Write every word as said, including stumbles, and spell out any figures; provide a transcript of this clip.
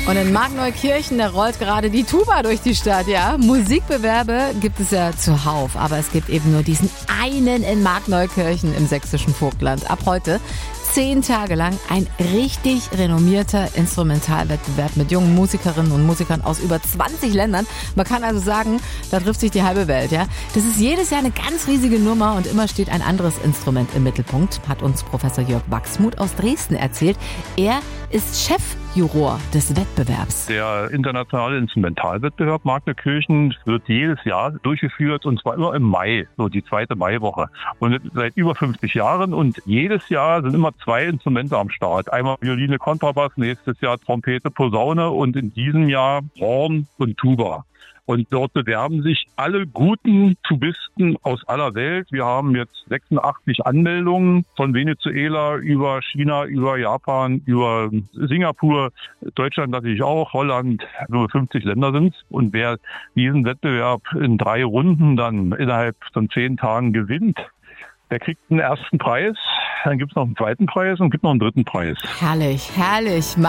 Und in Markneukirchen, da rollt gerade die Tuba durch die Stadt, ja. Musikbewerbe gibt es ja zuhauf, aber es gibt eben nur diesen einen in Markneukirchen im sächsischen Vogtland. Ab heute zehn Tage lang ein richtig renommierter Instrumentalwettbewerb mit jungen Musikerinnen und Musikern aus über zwanzig Ländern. Man kann also sagen, da trifft sich die halbe Welt, ja. Das ist jedes Jahr eine ganz riesige Nummer und immer steht ein anderes Instrument im Mittelpunkt, hat uns Professor Jörg Wachsmuth aus Dresden erzählt. Er ist Chefjuror des Wettbewerbs. Der internationale Instrumentalwettbewerb Markneukirchen wird jedes Jahr durchgeführt und zwar immer im Mai, so die zweite Maiwoche. Und seit über fünfzig Jahren und jedes Jahr sind immer zwei Instrumente am Start. Einmal Violine, Kontrabass, nächstes Jahr Trompete, Posaune und in diesem Jahr Horn und Tuba. Und dort bewerben sich alle guten Tubisten aus aller Welt. Wir haben jetzt sechsundachtzig Anmeldungen von Venezuela über China, über Japan, über Singapur, Deutschland natürlich auch, Holland, über fünfzig Länder sind. Und wer diesen Wettbewerb in drei Runden dann innerhalb von zehn Tagen gewinnt, der kriegt einen ersten Preis, dann gibt es noch einen zweiten Preis und gibt noch einen dritten Preis. Herrlich, herrlich.